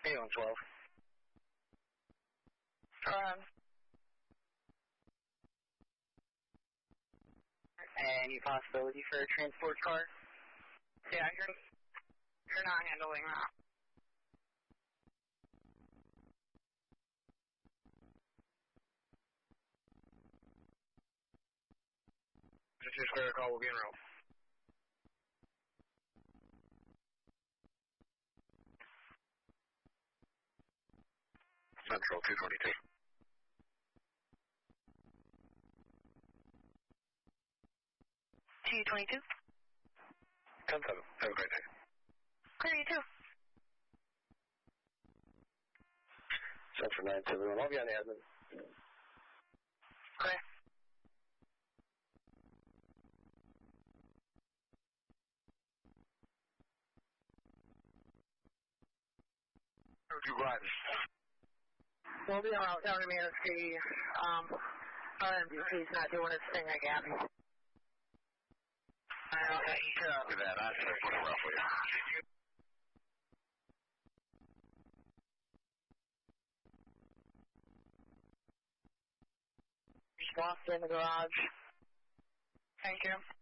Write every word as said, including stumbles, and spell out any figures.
A one twelve. Um, Any possibility for a transport car? yeah, you're, you're not handling that. This is clear call, will be en route. Central two twenty-two. two twenty-two? ten seven. Have a great day. Clear you too. Central nine seven one. I'll be on the admin. Clear. two one. We'll be on route down to Manistee. Um, R M D C's not doing its thing again. I don't know. Copy that. I should put it roughly. Just walked in the garage. Thank you.